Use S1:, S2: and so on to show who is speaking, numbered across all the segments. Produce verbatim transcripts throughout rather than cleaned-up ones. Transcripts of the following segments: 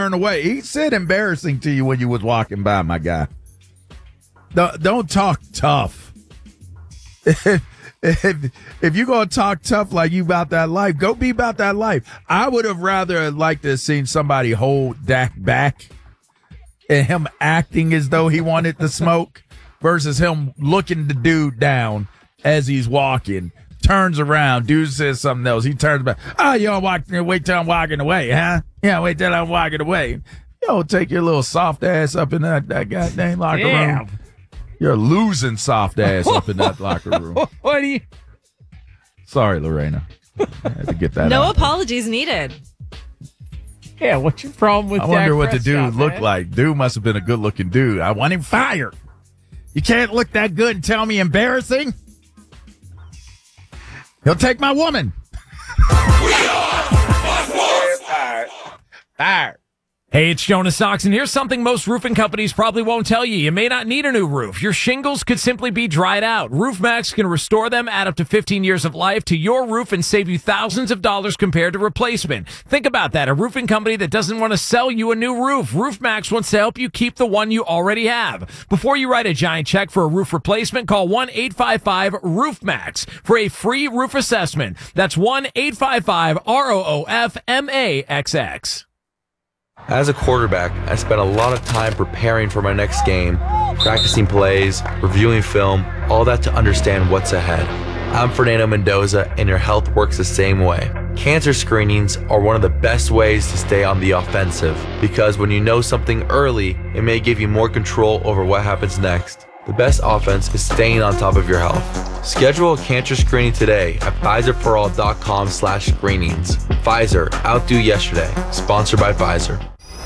S1: turn away. He said embarrassing to you when you was walking by, my guy. Don't, don't talk tough. if, if you're going to talk tough like you about that life, go be about that life. I would have rather liked to have seen somebody hold Dak back and him acting as though he wanted to smoke versus him looking the dude down as he's walking. Turns around, dude says something else. He turns back. Oh, you don't walk, wait till I'm walking away, huh? Yeah, wait till I'm walking away. You don't take your little soft ass up in that, that goddamn locker
S2: Damn.
S1: room. You're losing soft ass up in that locker room.
S2: What do you?
S1: Sorry, Lorena. I had to get that
S3: No
S1: out.
S3: apologies needed.
S2: Yeah, what's your problem with
S1: I
S2: Dak
S1: wonder what the
S2: Prescott,
S1: dude looked
S2: man?
S1: like. Dude must have been a good-looking dude. I want him fired. You can't look that good and tell me embarrassing. He'll take my woman.
S4: We are
S1: Fired. Fired.
S5: Hey, it's Jonas Knox, and here's something most roofing companies probably won't tell you. You may not need a new roof. Your shingles could simply be dried out. RoofMax can restore them, add up to fifteen years of life to your roof, and save you thousands of dollars compared to replacement. Think about that. A roofing company that doesn't want to sell you a new roof. RoofMax wants to help you keep the one you already have. Before you write a giant check for a roof replacement, call one eight five five roof max for a free roof assessment. That's one eight five five R O O F M A X X.
S6: As a quarterback, I spent a lot of time preparing for my next game, practicing plays, reviewing film, all that to understand what's ahead. I'm Fernando Mendoza, and your health works the same way. Cancer screenings are one of the best ways to stay on the offensive, because when you know something early, it may give you more control over what happens next. The best offense is staying on top of your health. Schedule a cancer screening today at Pfizer For All dot com slash screenings. Pfizer, outdo yesterday. Sponsored by Pfizer.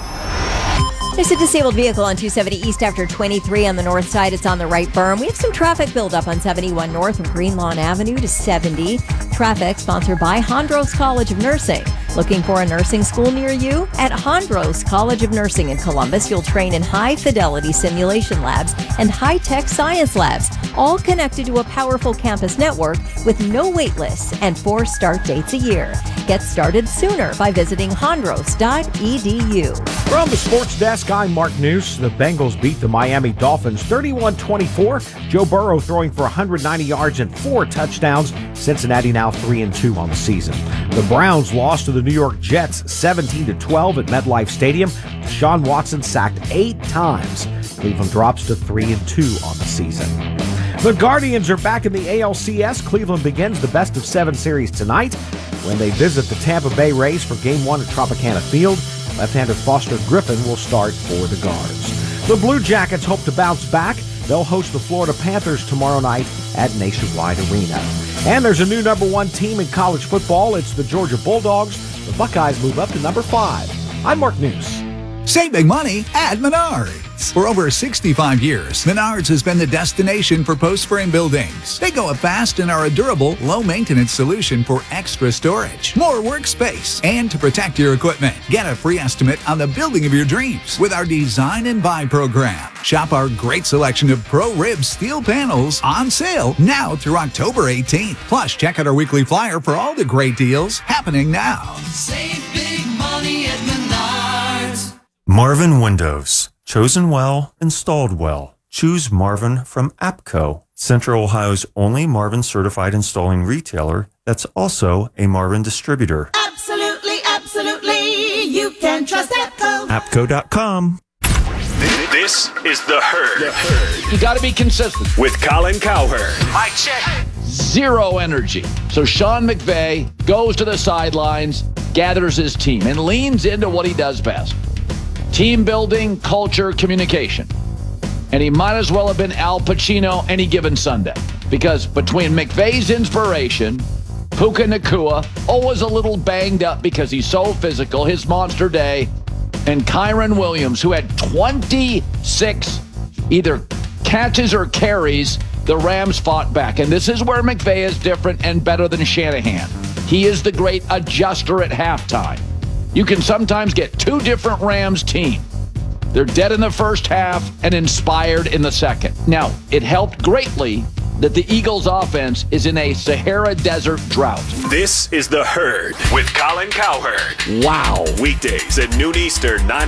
S7: There's a disabled vehicle on two seventy East after twenty-three on the north side. It's on the right berm. We have some traffic buildup on seventy-one north from Green Lawn Avenue to seventy. Traffic sponsored by Hondros College of Nursing. Looking for a nursing school near you? At Hondros College of Nursing in Columbus, you'll train in high-fidelity simulation labs and high-tech science labs, all connected to a powerful campus network with no wait lists and four start dates a year. Get started sooner by visiting hondros dot e d u.
S8: From the sports desk, I'm Mark News. The Bengals beat the Miami Dolphins thirty-one twenty-four. Joe Burrow throwing for one hundred ninety yards and four touchdowns. Cincinnati now three and two on the season. The Browns lost to the New York Jets seventeen to twelve at MetLife Stadium. Deshaun Watson sacked eight times. Cleveland drops to three and two on the season. The Guardians are back in the A L C S. Cleveland begins the best of seven series tonight when they visit the Tampa Bay Rays for game one at Tropicana Field. Left-hander Foster Griffin will start for the Guards. The Blue Jackets hope to bounce back. They'll host the Florida Panthers tomorrow night at Nationwide Arena. And there's a new number one team in college football. It's the Georgia Bulldogs. The Buckeyes move up to number five. I'm Mark News.
S9: Save big money at Menards. For over sixty-five years, Menards has been the destination for post-frame buildings. They go up fast and are a durable, low-maintenance solution for extra storage, more workspace, and to protect your equipment. Get a free estimate on the building of your dreams with our Design and Buy program. Shop our great selection of Pro-Rib steel panels on sale now through October eighteenth. Plus, check out our weekly flyer for all the great deals happening now.
S4: Save big money at Menards.
S10: Marvin Windows. Chosen well, installed well. Choose Marvin from APCO, Central Ohio's only Marvin certified installing retailer that's also a Marvin distributor.
S4: Absolutely, absolutely. You can trust APCO.
S10: APCO dot com.
S11: This is The Herd.
S12: The Herd. You got to be consistent.
S11: With Colin Cowherd.
S12: Mic check. Zero energy. So Sean McVay goes to the sidelines, gathers his team, and leans into what he does best. Team building, culture, communication. And he might as well have been Al Pacino any given Sunday. Because between McVay's inspiration, Puka Nacua, always a little banged up because he's so physical, his monster day, and Kyron Williams, who had twenty-six either catches or carries, the Rams fought back. And this is where McVay is different and better than Shanahan. He is the great adjuster at halftime. You can sometimes get two different Rams teams. They're dead in the first half and inspired in the second. Now, it helped greatly that the Eagles' offense is in a Sahara Desert drought.
S11: This is The Herd with Colin Cowherd.
S12: Wow.
S11: Weekdays at noon Eastern, nine